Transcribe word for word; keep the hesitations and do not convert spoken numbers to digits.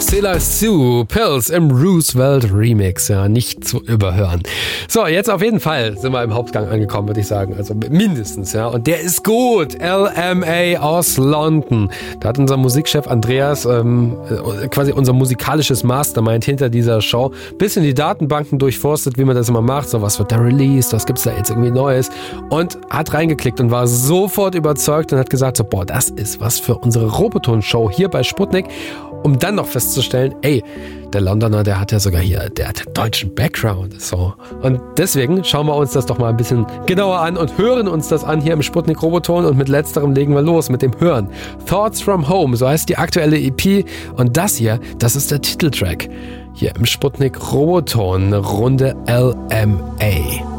Sailor Sue, Pills im Roosevelt Remix, ja, nicht zu überhören. So, jetzt auf jeden Fall sind wir im Hauptgang angekommen, würde ich sagen, also mindestens, ja, und der ist gut, L M A aus London. Da hat unser Musikchef Andreas, ähm, quasi unser musikalisches Mastermind hinter dieser Show, bisschen die Datenbanken durchforstet, wie man das immer macht, so was wird da released, was gibt's da jetzt irgendwie Neues, und hat reingeklickt und war sofort überzeugt und hat gesagt, so, boah, das ist was für unsere Roboton-Show hier bei Sputnik, um dann noch festzustellen, ey, der Londoner, der hat ja sogar hier, der hat deutschen Background, so. Und deswegen schauen wir uns das doch mal ein bisschen genauer an und hören uns das an hier im Sputnik Roboton, und mit letzterem legen wir los mit dem Hören. Thoughts from Home, so heißt die aktuelle E P, und das hier, das ist der Titeltrack hier im Sputnik Roboton, Runde L M A.